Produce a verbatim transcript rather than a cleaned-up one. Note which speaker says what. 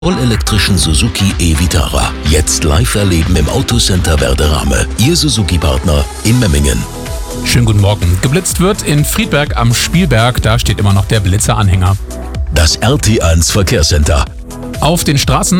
Speaker 1: Vollelektrischen Suzuki e-Vitara. Jetzt live erleben im Autocenter Werderame. Ihr Suzuki-Partner in Memmingen.
Speaker 2: Schönen guten Morgen. Geblitzt wird in Friedberg am Spielberg. Da steht immer noch der Blitzer-Anhänger.
Speaker 1: Das R T eins Verkehrscenter.
Speaker 2: Auf den Straßen